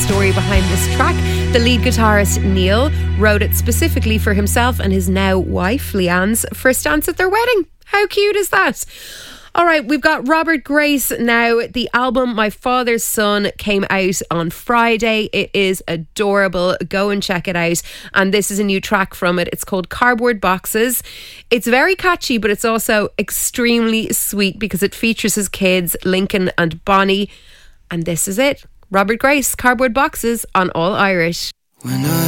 story behind this track. The lead guitarist Neil wrote it specifically for himself and his now wife Leanne's first dance at their wedding. How cute is that? All right, we've got Robert Grace now. The album My Father's Son came out on Friday. It is adorable. Go and check it out. And this is a new track from it. It's called Cardboard Boxes. It's very catchy, but it's also extremely sweet because it features his kids, Lincoln and Bonnie. And this is it. Robert Grace, Cardboard Boxes on All Irish. When I